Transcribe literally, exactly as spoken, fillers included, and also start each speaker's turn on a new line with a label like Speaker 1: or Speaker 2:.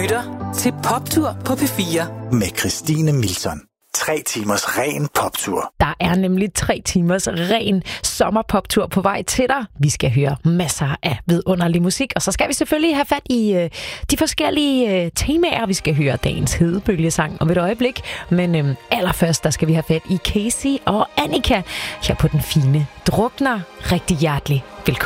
Speaker 1: lytter til Poptur på P fire.
Speaker 2: Med Christine Milton. Tre timers ren poptur.
Speaker 3: Der er nemlig tre timers ren sommerpoptur på vej til dig. Vi skal høre masser af vidunderlig musik, og så skal vi selvfølgelig have fat i øh, de forskellige øh, temaer. Vi skal høre dagens hedebølgesang om et øjeblik, men øh, allerførst der skal vi have fat i Casey og Annika her på Den Fine Drukner. Rigtig hjertelig velkommen.